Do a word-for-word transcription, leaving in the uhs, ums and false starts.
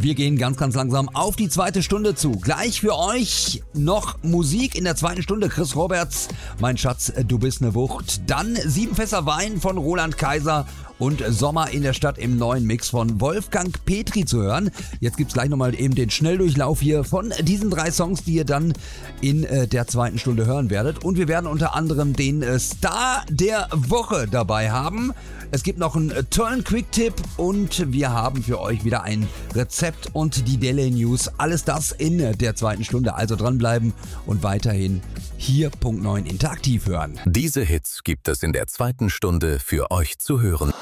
Wir gehen ganz, ganz langsam auf die zweite Stunde zu. Gleich für euch noch Musik in der zweiten Stunde. Chris Roberts, Mein Schatz, du bist ne Wucht. Dann Sieben Fässer Wein von Roland Kaiser und Sommer in der Stadt im neuen Mix von Wolfgang Petri zu hören. Jetzt gibt's gleich nochmal eben den Schnelldurchlauf hier von diesen drei Songs, die ihr dann in äh, der zweiten Stunde hören werdet. Und wir werden unter anderem den äh, Star der Woche dabei haben. Es gibt noch einen äh, tollen Quick-Tipp und wir haben für euch wieder ein Rezept und die Daily News. Alles das in äh, der zweiten Stunde. Also dranbleiben und weiterhin hier Punkt neun interaktiv hören. Diese Hits gibt es in der zweiten Stunde für euch zu hören.